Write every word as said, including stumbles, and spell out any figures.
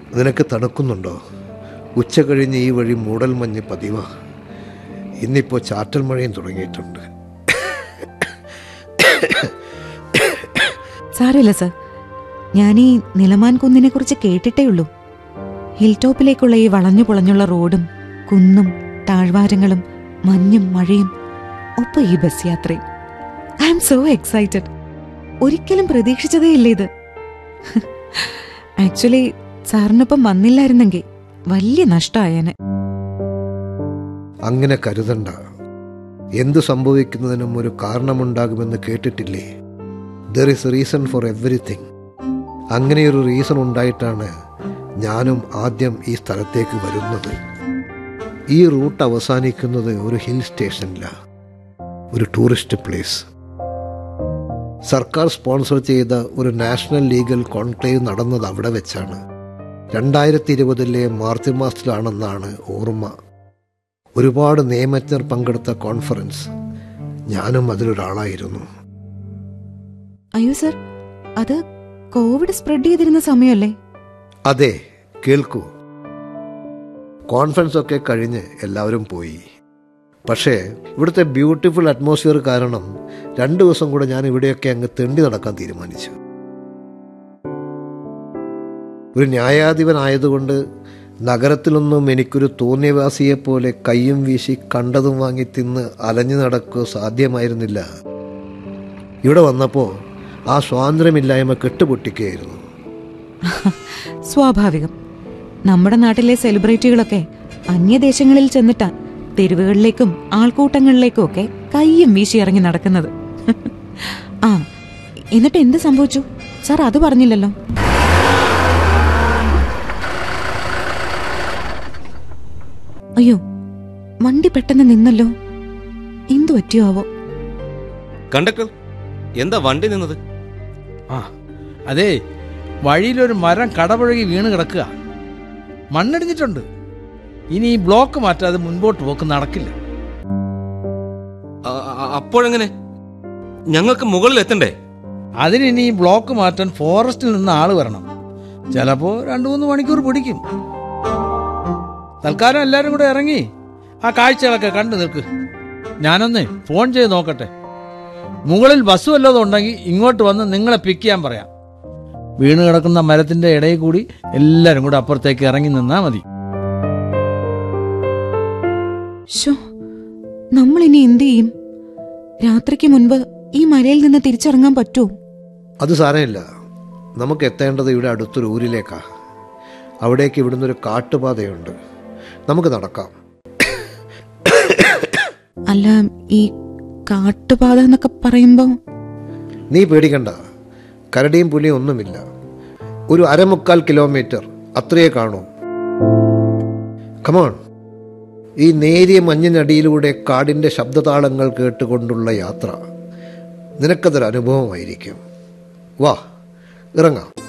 നിനക്ക് തണുക്കുന്നുണ്ടോ? ഉച്ച കഴിഞ്ഞ് ഈ വഴി മൂടൽ മഞ്ഞ് പതിവാ. ഇന്നിപ്പോൾ ചാറ്റൽ മഴയും തുടങ്ങിയിട്ടുണ്ട്. സാരമില്ല സർ, ഞാൻ ഈ നിലമാൻ കുന്നിനെ കുറിച്ച് കേട്ടിട്ടേ ഉള്ളൂ. ഹിൽ ടോപ്പിലേക്കുള്ള ഈ വളഞ്ഞു പൊളഞ്ഞുള്ള റോഡും കുന്നും താഴ്വാരങ്ങളും മഞ്ഞും മഴയും ഒപ്പം ഈ ബസ് യാത്രയും. I am so excited. ഒരിക്കലും പ്രതീക്ഷിച്ചതേ ഇല്ല ഇത്. ആക്ച്വലി സാറിനൊപ്പം വന്നില്ലായിരുന്നെങ്കിൽ വലിയ നഷ്ടമായേനെ. അങ്ങനെ കരുതണ്ട. എന്തു സംഭവിക്കുന്നതിനും ഒരു കാരണമുണ്ടാകുമെന്ന് കേട്ടിട്ടില്ലേ? There is A reason for everything. അങ്ങനെയൊരു റീസൺ ഉണ്ടായിട്ടാണ് ഞാനും ആദ്യം ഈ സ്ഥലത്തേക്ക് വരുന്നത്. ഈ റൂട്ട് അവസാനിക്കുന്നത് ഒരു ഹിൽ സ്റ്റേഷനിലാണ്, ഒരു ടൂറിസ്റ്റ് പ്ലേസ്. സർക്കാർ സ്പോൺസർ ചെയ്ത ഒരു നാഷണൽ ലീഗൽ കോൺക്ലേവ് നടന്നത് അവിടെ വെച്ചാണ്. രണ്ടായിരത്തി ഇരുപതിലെ മാർച്ച് മാസത്തിലാണെന്നാണ് ഓർമ്മ. ഒരുപാട് നിയമജ്ഞർ പങ്കെടുത്ത കോൺഫറൻസ്. ഞാനും അതിലൊരാളായിരുന്നു. അയ്യോ സർ, അത് കോവിഡ് സ്പ്രെഡ് ചെയ്തിരുന്ന സമയമല്ലേ? അതെ, കേൾക്കൂ. കോൺഫറൻസ് ഒക്കെ കഴിഞ്ഞ് എല്ലാവരും പോയി. പക്ഷേ ഇവിടുത്തെ ബ്യൂട്ടിഫുൾ അറ്റ്മോസ്ഫിയർ കാരണം രണ്ടു ദിവസം കൂടെ ഞാൻ ഇവിടെയൊക്കെ അങ്ങ് തെണ്ടി നടക്കാൻ തീരുമാനിച്ചു. ഒരു ന്യായാധിപനായതുകൊണ്ട് നഗരത്തിലൊന്നും എനിക്കൊരു തോന്നിയവാസിയെപ്പോലെ കയ്യും വീശി കണ്ടതും വാങ്ങി തിന്ന് അലഞ്ഞു നടക്കുക സാധ്യമായിരുന്നില്ല. ഇവിടെ വന്നപ്പോൾ ആ സ്വാതന്ത്ര്യമില്ലായ്മ കെട്ടുപൊട്ടിക്കുകയായിരുന്നു. സ്വാഭാവികം. നമ്മുടെ നാട്ടിലെ സെലിബ്രിറ്റികളൊക്കെ അന്യദേശങ്ങളിൽ ചെന്നിട്ടാ തെരുവുകളിലേക്കും ആൾക്കൂട്ടങ്ങളിലേക്കും ഒക്കെ കയ്യും വീശി ഇറങ്ങി നടക്കുന്നത്. ആ, എന്നിട്ട് എന്ത് സംഭവിച്ചു സാർ? അത് പറഞ്ഞില്ലല്ലോ. അയ്യോ, വണ്ടി പെട്ടെന്ന് നിന്നല്ലോ. എന്തു പറ്റിയോ ആവോ? കണ്ടക്ടർ, എന്താ വണ്ടി നിന്നത്? ആ അതെ, വഴിയിലൊരു മരം കടപുഴകി വീണ് കിടക്കുക. മണ്ണിടിഞ്ഞിട്ടുണ്ട്. ഇനി ഈ ബ്ലോക്ക് മാറ്റാതെ മുൻപോട്ട് പോക്ക് നടക്കില്ല. അപ്പോഴെങ്ങനെ? ഞങ്ങൾക്ക് മുകളിൽ എത്തണ്ടേ? അതിനി ഈ ബ്ലോക്ക് മാറ്റാൻ ഫോറസ്റ്റിൽ നിന്ന് ആള് വരണം. ചിലപ്പോ രണ്ടു മൂന്ന് മണിക്കൂർ പിടിക്കും. തൽക്കാലം എല്ലാരും കൂടെ ഇറങ്ങി ആ കാഴ്ചകളൊക്കെ കണ്ടു നിൽക്ക്. ഞാനൊന്ന് ഫോൺ ചെയ്ത് നോക്കട്ടെ. മുകളിൽ ബസ് വല്ലതും ഉണ്ടെങ്കിൽ ഇങ്ങോട്ട് വന്ന് നിങ്ങളെ പിക്ക് ചെയ്യാൻ പറയാം. വീണ് കിടക്കുന്ന മരത്തിന്റെ ഇടയിൽ കൂടി എല്ലാരും കൂടെ അപ്പുറത്തേക്ക് ഇറങ്ങി നിന്നാ മതി. നമ്മൾ ഇനി എന്ത് ചെയ്യും? രാത്രിക്ക് മുൻപ് ഈ മലയിൽ നിന്ന് തിരിച്ചിറങ്ങാൻ പറ്റുമോ? അത് സാരമില്ല. നമുക്ക് എത്തേണ്ടത് ഇവിടെ അടുത്തൊരു ഊരിലേക്കാ. അവിടേക്ക് ഇവിടുന്ന് ഒരു കാട്ടുപാതയുണ്ട്. നമുക്ക് നടക്കാം. അല്ല, ഈ കാട്ടുപാത എന്നൊക്കെ പറയുമ്പോ? നീ പേടിക്കണ്ട. കരടിയും പുലിയും ഒന്നുമില്ല. ഒരു അരമുക്കാൽ കിലോമീറ്റർ അത്രയേ കാണൂ. കമോൺ. ഈ നേരിയ മഞ്ഞിനടിയിലൂടെ കാടിൻ്റെ ശബ്ദതാളങ്ങൾ കേട്ടുകൊണ്ടുള്ള യാത്ര നിനക്കതൊരു അനുഭവമായിരിക്കും. വാ, ഇറങ്ങാം.